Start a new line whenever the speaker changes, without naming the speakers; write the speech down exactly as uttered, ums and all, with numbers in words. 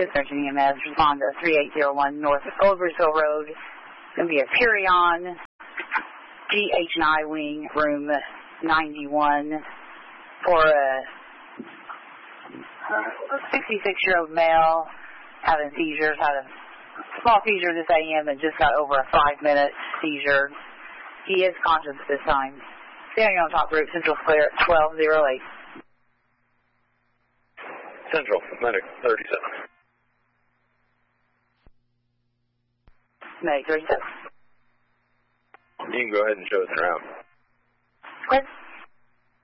Dispatching E M S, respond to three eight zero one North Old Bridgeville Road. Going to be a Purion G H and I wing, room ninety-one, for a sixty-six-year-old male having seizures, had a small seizure this A M and just got over a five-minute seizure. He is conscious at this time. Standing on top route, Central Clear at twelve oh eight.
Central, medic thirty-seven.
Medic thirty-seven.
You can go ahead and show us around.
Good.